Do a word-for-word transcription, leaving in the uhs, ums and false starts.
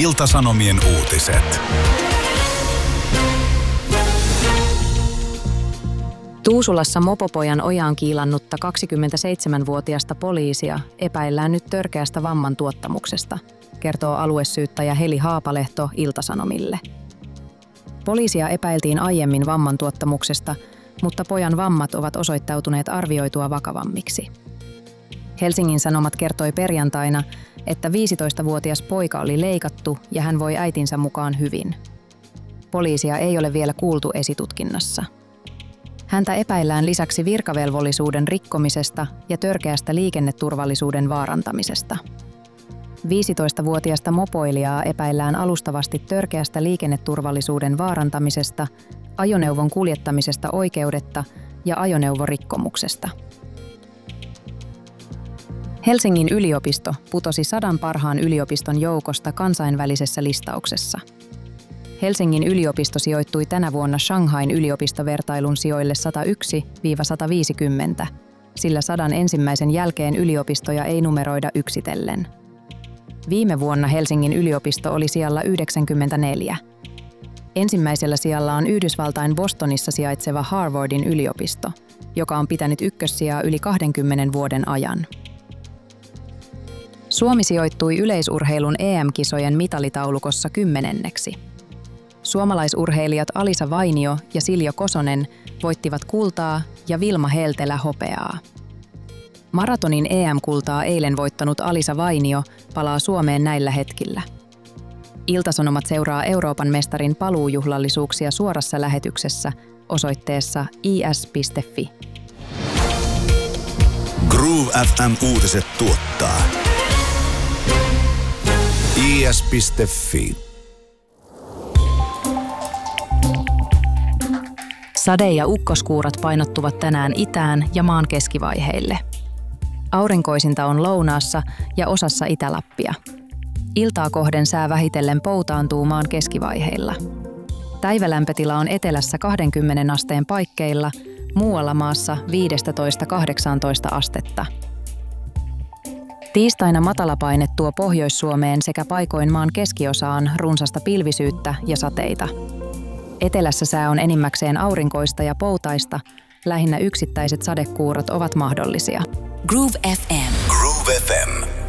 Ilta-Sanomien uutiset. Tuusulassa mopopojan ojaan kiilannutta kaksikymmentäseitsemänvuotiasta poliisia epäillään nyt törkeästä vamman tuottamuksesta, kertoo aluesyyttäjä Heli Haapalehto Ilta-Sanomille. Poliisia epäiltiin aiemmin vamman tuottamuksesta, mutta pojan vammat ovat osoittautuneet arvioitua vakavammiksi. Helsingin Sanomat kertoi perjantaina, että viisitoistavuotias poika oli leikattu ja hän voi äitinsä mukaan hyvin. Poliisia ei ole vielä kuultu esitutkinnassa. Häntä epäillään lisäksi virkavelvollisuuden rikkomisesta ja törkeästä liikenneturvallisuuden vaarantamisesta. viisitoistavuotiasta mopoilijaa epäillään alustavasti törkeästä liikenneturvallisuuden vaarantamisesta, ajoneuvon kuljettamisesta oikeudetta ja ajoneuvorikkomuksesta. Helsingin yliopisto putosi sadan parhaan yliopiston joukosta kansainvälisessä listauksessa. Helsingin yliopisto sijoittui tänä vuonna Shanghain yliopistovertailun sijoille sata yksi sata viisikymmentä, sillä sadan ensimmäisen jälkeen yliopistoja ei numeroida yksitellen. Viime vuonna Helsingin yliopisto oli sijalla yhdeksänkymmentäneljä. Ensimmäisellä sijalla on Yhdysvaltain Bostonissa sijaitseva Harvardin yliopisto, joka on pitänyt ykkössijaa yli kahdenkymmenen vuoden ajan. Suomi sijoittui yleisurheilun E M-kisojen mitalitaulukossa kymmenenneksi. Suomalaisurheilijat Alisa Vainio ja Siljo Kosonen voittivat kultaa ja Vilma Heltelä hopeaa. Maratonin E M-kultaa eilen voittanut Alisa Vainio palaa Suomeen näillä hetkillä. Ilta-Sanomat seuraa Euroopan mestarin paluujuhlallisuuksia suorassa lähetyksessä osoitteessa i s piste f i. Groove F M-uutiset tuottaa i s piste f i. Sade- ja ukkoskuurat painottuvat tänään itään ja maan keskivaiheille. Aurinkoisinta on lounaassa ja osassa Itä-Lappia. Iltaa kohden sää vähitellen poutaantuu maan keskivaiheilla. Päivälämpötila on etelässä kaksikymmentä asteen paikkeilla, muualla maassa viisitoista kahdeksantoista astetta. Tiistaina matalapaine tuo Pohjois-Suomeen sekä paikoin maan keskiosaan runsasta pilvisyyttä ja sateita. Etelässä sää on enimmäkseen aurinkoista ja poutaista, lähinnä yksittäiset sadekuurot ovat mahdollisia. Groove F M. Groove F M.